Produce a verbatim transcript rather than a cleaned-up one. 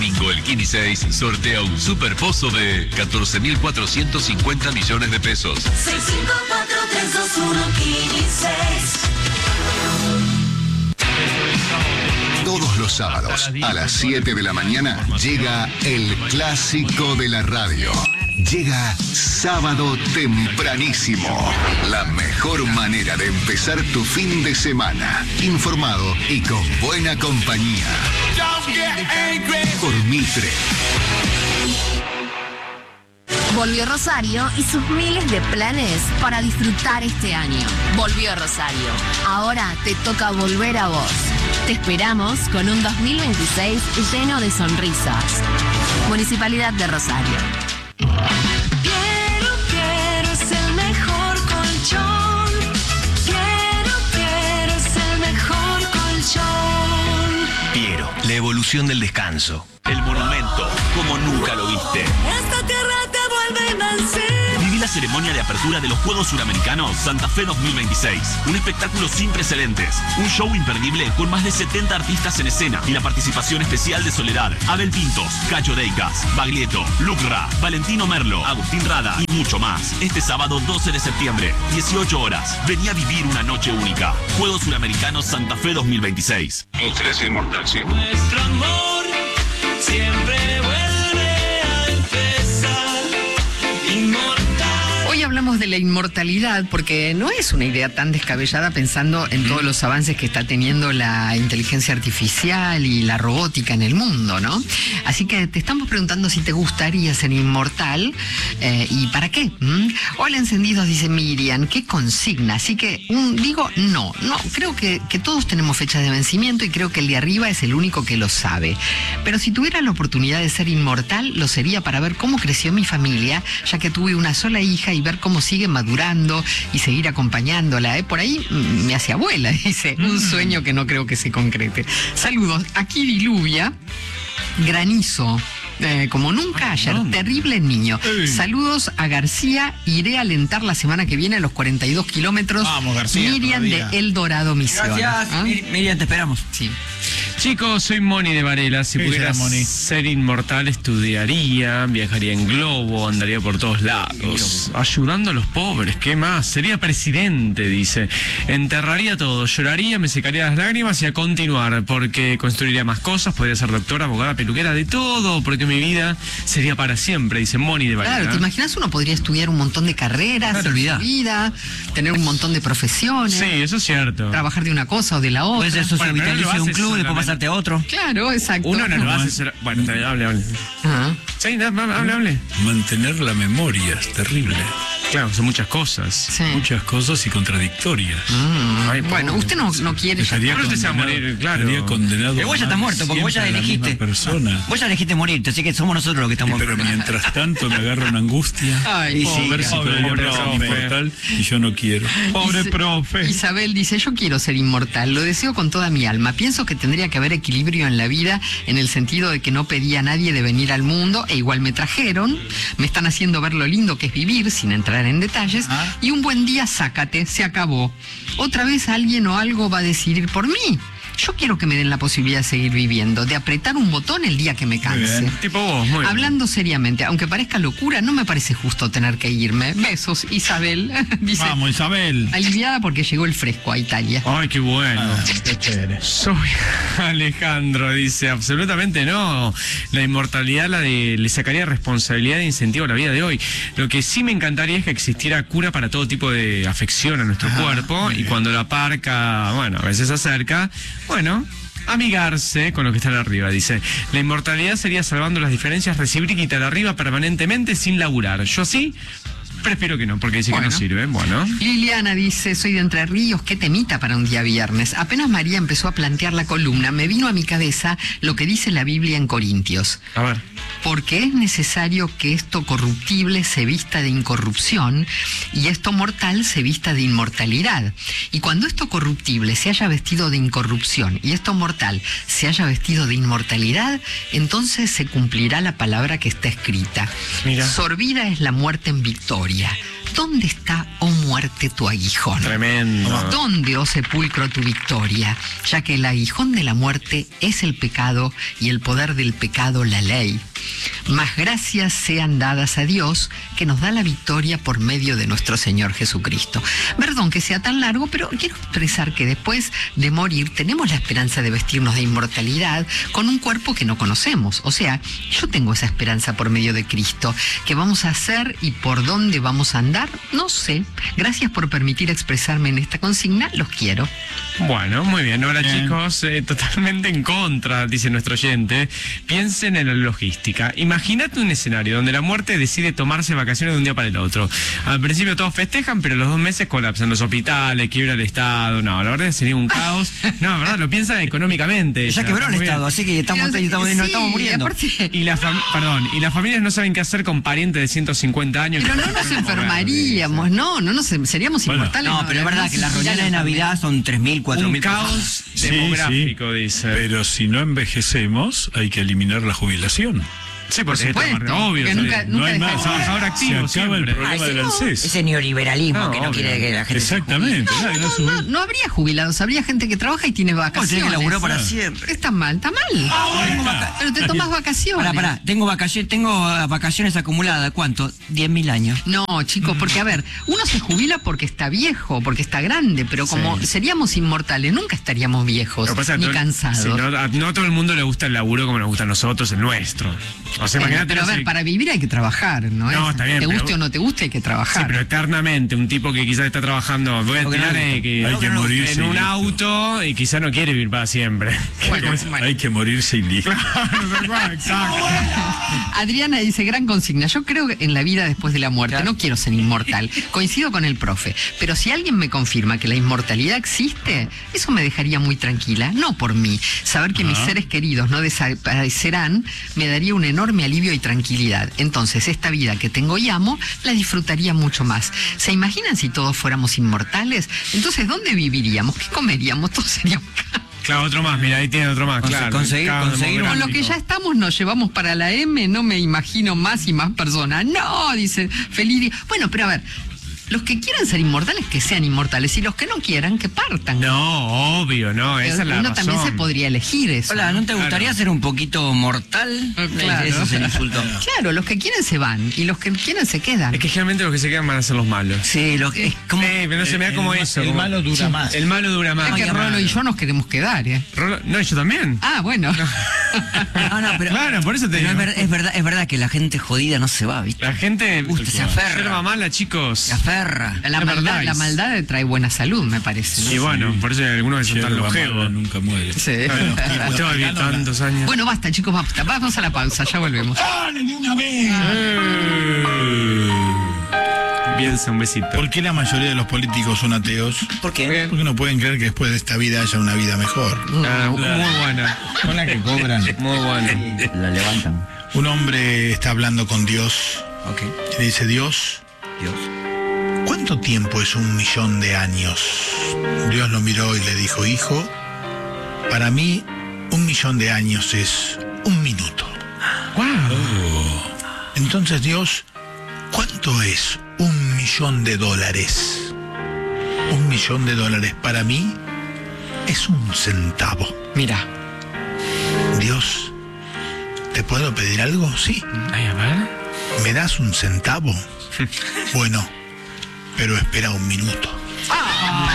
domingo el Kini seis sortea un super pozo de catorce mil cuatrocientos cincuenta millones de pesos. seis cinco cuatro tres dos uno Kini seis. Todos los sábados a las siete de la mañana llega el clásico de la radio. Llega Sábado Tempranísimo. La mejor manera de empezar tu fin de semana. Informado y con buena compañía. Por Mitre. Volvió Rosario y sus miles de planes para disfrutar este año. Volvió Rosario. Ahora te toca volver a vos. Te esperamos con un dos mil veintiséis lleno de sonrisas. Municipalidad de Rosario. Quiero, quiero es el mejor colchón. Quiero, quiero es el mejor colchón. Piero, la evolución del descanso. El monumento, como nunca lo viste. Esta tierra te vuelve a vencer. Viví la ceremonia de apertura de los Juegos Suramericanos Santa Fe dos mil veintiséis. Un espectáculo sin precedentes. Un show imperdible con más de setenta artistas en escena y la participación especial de Soledad, Abel Pintos, Cacho Deicas, Baglietto, Lucra, Valentino Merlo, Agustín Rada y mucho más. Este sábado doce de septiembre, dieciocho horas. Vení a vivir una noche única. Juegos Suramericanos Santa Fe dos mil veintiséis. Usted es inmortal, sí. Nuestro amor siempre vuelve a empezar. Inmortal. Hoy hablamos de la inmortalidad porque no es una idea tan descabellada pensando en todos los avances que está teniendo la inteligencia artificial y la robótica en el mundo, ¿no? Así que te estamos preguntando si te gustaría ser inmortal eh, y para qué. ¿Mm? Hola encendidos, dice Miriam, qué consigna. Así que un, digo no, no, creo que, que todos tenemos fechas de vencimiento y creo que el de arriba es el único que lo sabe. Pero si tuviera la oportunidad de ser inmortal, lo sería para ver cómo creció mi familia, ya que tuve una sola hija y ver cómo sigue madurando y seguir acompañándola. ¿eh? Por ahí mm, me hace abuela, dice. Un sueño que no creo que se concrete. Saludos. Aquí diluvia, granizo. Eh, como nunca ayer, no. terrible niño. Ey. Saludos a García, iré a alentar la semana que viene a los cuarenta y dos kilómetros. Vamos, García, Miriam todavía. de El Dorado Misión. Gracias, ¿Ah? Mir- Miriam, te esperamos. Sí. Chicos, soy Moni de Varela. Si ¿Qué pudiera será, Moni? ser inmortal, estudiaría, viajaría en globo, andaría por todos lados, ayudando a los pobres. ¿Qué más? Sería presidente, dice. Enterraría todo, lloraría, me secaría las lágrimas y a continuar, porque construiría más cosas, podría ser doctora, abogada, peluquera, de todo, porque mi vida sería para siempre, dice Moni de Varela. Claro, ¿te imaginas? Uno podría estudiar un montón de carreras, Claro, en su olvidá. vida, tener un montón de profesiones, Sí, eso es cierto. trabajar de una cosa o de la otra. Puedes ser socio Bueno, pero no vitalicio lo de un haces club y después solamente. pasarte a otro. Claro, exacto. Uno no lo ¿Cómo hace. es? ser- Bueno, está bien, hable, hable. Ah. Sí, da- hable, hable. Mantener la memoria es terrible. Claro, son muchas cosas. Sí. Muchas cosas y contradictorias. Mm, Ay, bueno, pobre. usted no, no quiere... Estaría Ahora usted se va a condenado- morir, claro. estaría condenado Pero vos ya a estás más muerto, porque vos ya siempre a la elegiste. misma persona. Vos ya elegiste morirte, así que somos nosotros los que estamos. Pero mientras tanto me agarra una angustia. Ay, Y sí, pobre. Sí, pobre, pero yo pobre quiero ser profe. inmortal y yo no quiero. Pobre Dice- profe. Isabel dice, yo quiero ser inmortal, lo deseo con toda mi alma. Pienso que tendría que haber equilibrio en la vida en el sentido de que no pedí a nadie de venir al mundo e igual me trajeron, me están haciendo ver lo lindo que es vivir sin entrar en detalles Ah. y un buen día sácate, se acabó. Otra vez alguien o algo va a decidir por mí. Yo quiero que me den la posibilidad de seguir viviendo, de apretar un botón el día que me canse. bien. Tipo vos, muy bien. Hablando seriamente, aunque parezca locura, no me parece justo tener que irme. Besos, Isabel. Dice, Vamos, Isabel. aliviada porque llegó el fresco a Italia. Ay, qué bueno. Ah, qué chévere. Soy Alejandro, dice, absolutamente no. La inmortalidad la de, le sacaría responsabilidad e incentivo a la vida de hoy. Lo que sí me encantaría es que existiera cura para todo tipo de afección a nuestro Ah, cuerpo muy y bien. cuando la parca, bueno, a veces se acerca, bueno, amigarse con lo que está arriba, dice. La inmortalidad sería salvando las diferencias, recibir y quitar arriba permanentemente sin laburar. Yo sí prefiero que no, porque dice Bueno. que no sirve. Bueno. Liliana dice, soy de Entre Ríos, qué temita para un día viernes. Apenas María empezó a plantear la columna, me vino a mi cabeza lo que dice la Biblia en Corintios. A ver. Porque es necesario que esto corruptible se vista de incorrupción y esto mortal se vista de inmortalidad. Y cuando esto corruptible se haya vestido de incorrupción y esto mortal se haya vestido de inmortalidad, entonces se cumplirá la palabra que está escrita. Mira. Sorbida es la muerte en victoria. ¿Dónde está, oh muerte tu aguijón? Tremendo. ¿Dónde, oh sepulcro, tu victoria? Ya que el aguijón de la muerte es el pecado y el poder del pecado la ley. Mas gracias sean dadas a Dios, que nos da la victoria por medio de nuestro Señor Jesucristo. Perdón que sea tan largo, pero quiero expresar que después de morir tenemos la esperanza de vestirnos de inmortalidad con un cuerpo que no conocemos. O sea, yo tengo esa esperanza por medio de Cristo. ¿Qué vamos a hacer y por dónde vamos a andar? No sé. Gracias por permitir expresarme en esta consigna. Los quiero. Bueno, muy bien. Ahora, Bien. chicos, eh, totalmente en contra, dice nuestro oyente. Piensen en la logística. Imagínate un escenario donde la muerte decide tomarse vacaciones de un día para el otro. Al principio todos festejan, pero a los dos meses colapsan los hospitales, quiebra el Estado. No, la verdad es que sería un caos. No, la verdad, lo piensan económicamente. Ya quebró el Muy bien. Estado, así que estamos, Pero, estamos, sí, nos estamos muriendo. aparte- Y la fam- perdón, y las familias no saben qué hacer con parientes de ciento cincuenta años. Pero que no nos pueden enfermaríamos, mover. no, no nos seríamos Bueno. inmortales. No, pero es verdad que las reuniones de Navidad son tres mil, cuatro Un mil caos Sí, demográfico, sí. dice. Pero si no envejecemos, hay que eliminar la jubilación. Sí, Por porque supuesto, está obvio. que sí. nunca- No hay deja de más. ser. Trabajador activo Se acaba el siempre. problema Ah, del ese no. ANSES. Ese neoliberalismo No, que no obvio. quiere que la gente se Exactamente. No, Nadie no, no sube. no, no habría jubilados, habría gente que trabaja y tiene jubile. Vos vacaciones. tenés que laburar para Claro. siempre. Está mal, está mal. Tengo vaca- Pero te tomas vacaciones. Pará, pará, tengo vacaciones, tengo ah, vacaciones acumuladas, ¿cuánto? diez mil años. No, chicos, porque a ver, uno se jubila porque está viejo, porque está grande, pero como seríamos inmortales, nunca estaríamos viejos, Lo que pasa es ni que todo- cansados. sí, no, a, no a todo el mundo le gusta el laburo como nos gusta a nosotros, el nuestro. O sea, Bueno, imagínate. pero a ver, si- para vivir hay que trabajar, ¿no? No, es? está bien, Te pero- guste o no te guste, hay que Sí, trabajar. pero eternamente, un tipo que quizás está trabajando, voy a Porque tirar no le eh, que- Hay que en morirse y un listo. auto y quizás no quiere vivir para siempre. Bueno, bueno. Hay que morirse y listo. Exacto. Adriana dice, gran consigna. Yo creo en la vida después de la muerte. Claro. No quiero ser inmortal. Coincido con el profe. Pero si alguien me confirma que la inmortalidad existe, eso me dejaría muy tranquila. No por mí. Saber que mis seres queridos no desaparecerán me daría un enorme alivio y tranquilidad. Entonces, esta vida que tengo y amo, la disfrutaría mucho más. ¿Se imaginan si todos fuéramos inmortales? Entonces, ¿dónde viviríamos? ¿Qué comeríamos? Todos seríamos... Claro, otro más, mira, ahí tiene otro más, Conse- claro. conseguir- Caos conseguir un- Con lo demográfico. que ya estamos, nos llevamos para la M, no me imagino más y más personas. No, dice, feliz día. Bueno, pero a ver, los que quieran ser inmortales, que sean inmortales, y los que no quieran, que partan. No, obvio, no, Pero esa es la uno razón. también se podría elegir eso. Hola, ¿no te gustaría Claro. ser un poquito mortal? Ah, claro. Ese es el insulto. Claro, los que quieren se van y los que quieren se quedan. Es que generalmente los que se quedan van a ser los malos. Sí, lo que es como... Sí, pero no se me da El- como el- eso. el como- malo dura Sí, más. El malo dura más. Es que Claro. Rolo y yo nos queremos quedar, ¿eh? Rolo- no, yo también. Ah, bueno. No, no, pero, Claro, por eso te pero digo. es, ver- es verdad, es verdad que la gente jodida no se va, ¿viste? La gente Usted se aferra. yerba mala, chicos. Se aferra. La Es maldad, verdad. la maldad trae buena salud, me parece, ¿no? Y bueno, por eso hay algunos que son tan Yerba mala longevos. nunca muere. Sí. Usted va a vivir tantos años. Bueno, basta, chicos, basta. Vamos a la pausa, ya volvemos. Bielsa, un besito. ¿Por qué la mayoría de los políticos son ateos? ¿Por qué? Porque no pueden creer que después de esta vida haya una vida mejor. Ah, muy buena. Con la que cobran. Muy buena. La levantan. Un hombre está hablando con Dios Ok. y le dice, Dios, Dios. ¿cuánto tiempo es un millón de años? Dios lo miró y le dijo, hijo, para mí un millón de años es un minuto. Entonces Dios, ¿cuánto es un millón de dólares? Un millón de dólares para mí es un centavo. Mira. Dios, ¿te puedo pedir algo? Sí. Ay, a ver. ¿Me das un centavo? Bueno, pero espera un minuto.